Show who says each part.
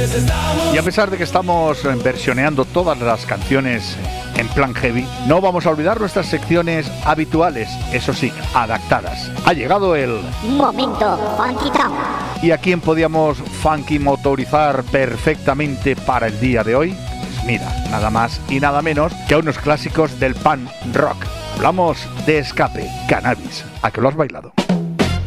Speaker 1: Y a pesar de que estamos versioneando todas las canciones en plan heavy, no vamos a olvidar nuestras secciones habituales, eso sí, adaptadas. Ha llegado el
Speaker 2: Momento Funky Town.
Speaker 1: ¿Y a quién podíamos funky motorizar perfectamente para el día de hoy? Pues mira, nada más y nada menos que a unos clásicos del punk rock. Hablamos de Escape, Cannabis. ¿A que lo has bailado?